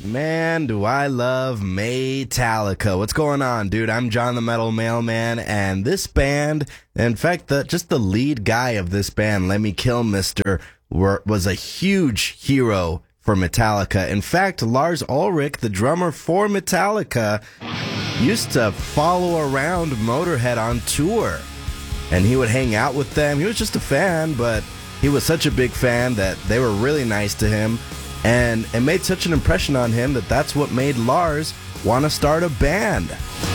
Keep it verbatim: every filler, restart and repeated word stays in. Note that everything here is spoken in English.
Man, do I love Metallica. What's going on, dude? I'm John the Metal Mailman, and this band, in fact, the, just the lead guy of this band, Lemmy Kilmister, were, was a huge hero for Metallica. In fact, Lars Ulrich, the drummer for Metallica, used to follow around Motorhead on tour, and he would hang out with them. He was just a fan, but he was such a big fan that they were really nice to him. And it made such an impression on him that that's what made Lars want to start a band.